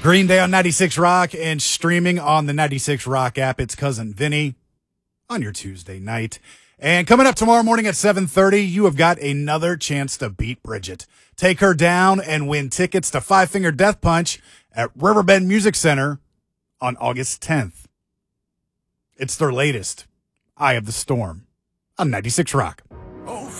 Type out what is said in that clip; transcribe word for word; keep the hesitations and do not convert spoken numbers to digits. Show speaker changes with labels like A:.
A: Green Day on ninety-six Rock and streaming on the ninety-six Rock app. It's Cousin Vinny on your Tuesday night. And coming up tomorrow morning at seven thirty, you have got another chance to beat Bridget. Take her down and win tickets to Five Finger Death Punch at Riverbend Music Center on August tenth. It's their latest, Eye of the Storm, on ninety-six Rock.